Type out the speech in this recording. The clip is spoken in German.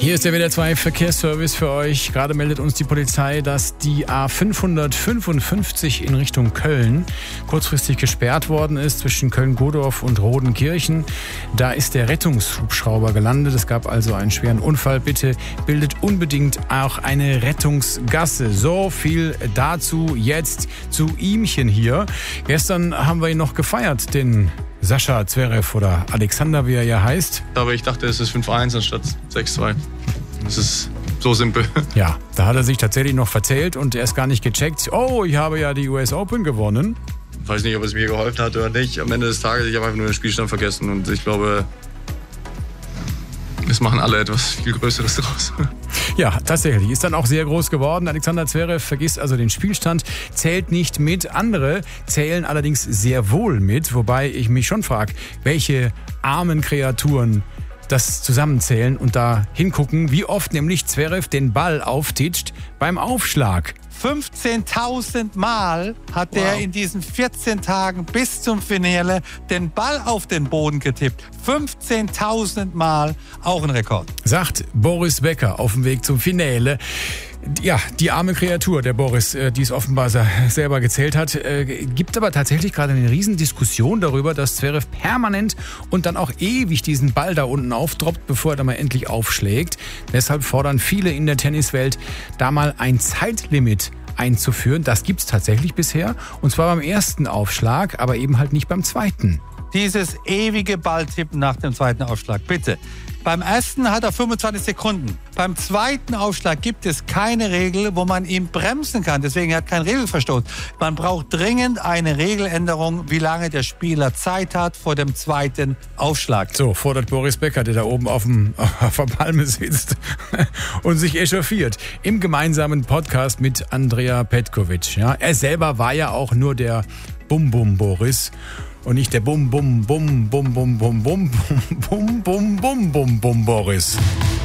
Hier ist der WDR 2 Verkehrsservice für euch. Gerade meldet uns die Polizei, dass die A555 in Richtung Köln kurzfristig gesperrt worden ist zwischen Köln-Godorf und Rodenkirchen. Da ist der Rettungshubschrauber gelandet. Es gab also einen schweren Unfall. Bitte bildet unbedingt auch eine Rettungsgasse. So viel dazu jetzt zu ihmchen hier. Gestern haben wir ihn noch gefeiert, den Sascha Zverev oder Alexander, wie er ja heißt. Aber ich dachte, es ist 5-1 anstatt 6-2. Das ist so simpel. Ja, da hat er sich tatsächlich noch verzählt und erst gar nicht gecheckt. Oh, ich habe ja die US Open gewonnen. Ich weiß nicht, ob es mir geholfen hat oder nicht. Am Ende des Tages, ich habe einfach nur den Spielstand vergessen. Und ich glaube, es machen alle etwas viel Größeres draus. Ja, tatsächlich. Ist dann auch sehr groß geworden. Alexander Zverev vergisst also den Spielstand, zählt nicht mit. Andere zählen allerdings sehr wohl mit. Wobei ich mich schon frage, welche armen Kreaturen das zusammenzählen und da hingucken, wie oft nämlich Zverev den Ball auftitscht beim Aufschlag. 15.000 Mal hat er in diesen 14 Tagen bis zum Finale den Ball auf den Boden getippt. 15.000 Mal, auch ein Rekord. Sagt Boris Becker auf dem Weg zum Finale. Ja, die arme Kreatur, der Boris, die es offenbar selber gezählt hat, gibt aber tatsächlich gerade eine Riesendiskussion darüber, dass Zverev permanent und dann auch ewig diesen Ball da unten auftroppt, bevor er dann mal endlich aufschlägt. Deshalb fordern viele in der Tenniswelt, da mal ein Zeitlimit einzuführen. Das gibt's tatsächlich bisher, und zwar beim ersten Aufschlag, aber eben halt nicht beim zweiten. Dieses ewige Balltippen nach dem zweiten Aufschlag, bitte. Beim ersten hat er 25 Sekunden. Beim zweiten Aufschlag gibt es keine Regel, wo man ihn bremsen kann. Deswegen hat er keinen Regelverstoß. Man braucht dringend eine Regeländerung, wie lange der Spieler Zeit hat vor dem zweiten Aufschlag. So fordert Boris Becker, der da oben auf der Palme sitzt und sich echauffiert. Im gemeinsamen Podcast mit Andrea Petkovic. Ja, er selber war ja auch nur der Bum-Bum-Boris. Und nicht der Bum-Bum-Bum-Bum-Bum-Bum-Bum-Bum-Bum-Bum-Bum-Boris.